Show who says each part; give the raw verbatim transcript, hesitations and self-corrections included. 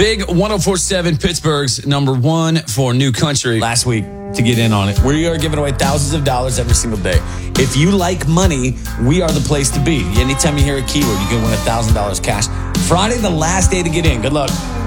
Speaker 1: Big one oh four point seven, Pittsburgh's number one for New Country. Last week, to get in on it, we are giving away thousands of dollars every single day. If you like money, we are the place to be. Anytime you hear a keyword, you can win one thousand dollars cash. Friday, the last day to get in. Good luck.